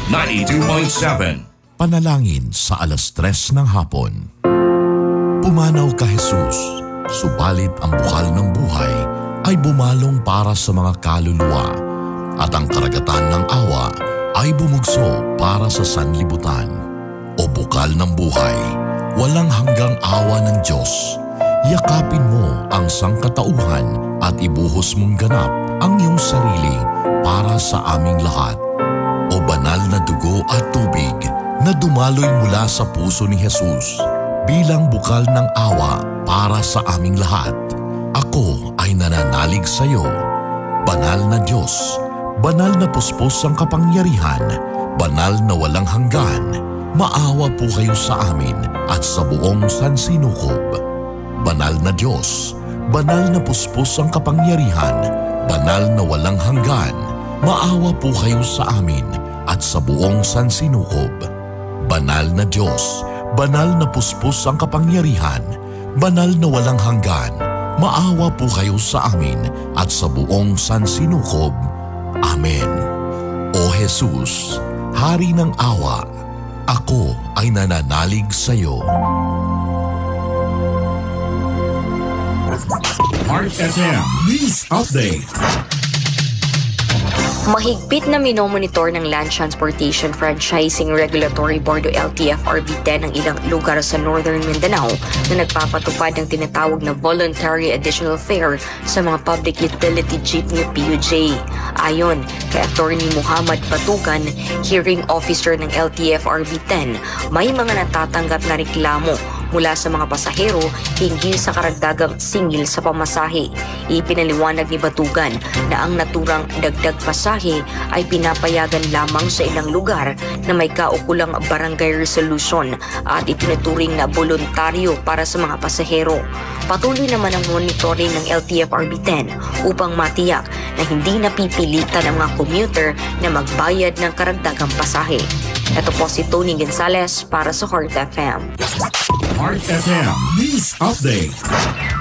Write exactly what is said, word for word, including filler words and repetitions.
ninety-two point seven. Panalangin sa alas tres ng hapon. Pumanaw ka Jesus, subalit ang bukal ng buhay ay bumalong para sa mga kaluluwa at ang karagatan ng awa ay bumugso para sa sanlibutan. O bukal ng buhay, walang hanggang awa ng Diyos, yakapin mo ang sangkatauhan at ibuhos mong ganap ang iyong sarili para sa aming lahat. O banal na dugo at tubig na dumaloy mula sa puso ni Jesus bilang bukal ng awa para sa aming lahat. Ako ay nananalig sa iyo. Banal na Diyos, banal na puspos ang kapangyarihan, banal na walang hanggan, maawa po kayo sa amin at sa buong sansinukob. Banal na Diyos, banal na puspos ang kapangyarihan, banal na walang hanggan, maawa po kayo sa amin at sa buong sansinukob. Banal na Diyos, banal na puspos ang kapangyarihan, banal na walang hanggan, maawa po kayo sa amin at sa buong sansinukob. Amen. O Jesus, Hari ng awa, ako ay nananalig sa iyo. Heart F M News Update. Mahigpit na minomonitor ng Land Transportation Franchising Regulatory Board o L T F R B ten ang ilang lugar sa Northern Mindanao na nagpapatupad ng tinatawag na voluntary additional fare sa mga public utility jeepney P U J. Ayon kay Attorney Muhammad Batugan, hearing officer ng L T F R B ten, may mga natatanggap na reklamo mula sa mga pasahero hinggil sa karagdagang singil sa pamasahe. Ipinaliwanag ni Batugan na ang naturang dagdag pasahe ay pinapayagan lamang sa ilang lugar na may kaukulang barangay resolution at itinuturing na voluntaryo para sa mga pasahero. Patuloy naman ang monitoring ng L T F R B ten upang matiyak na hindi napipilitan ang mga commuter na magbayad ng karagdagang pasahe. Ito po si Tony Gonzalez para sa Heart F M. Heart F M News Update.